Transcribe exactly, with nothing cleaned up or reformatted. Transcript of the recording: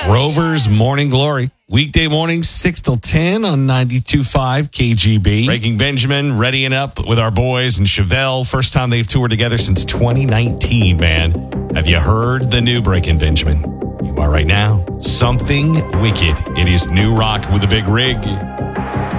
Rover's Morning Glory. Weekday mornings, six till ten on ninety-two point five K G B. Breaking Benjamin, readying up with our boys and Chevelle. First time they've toured together since twenty nineteen, man. Have you heard the new Breaking Benjamin? You are right now. Something Wicked. It is new rock with a big rig.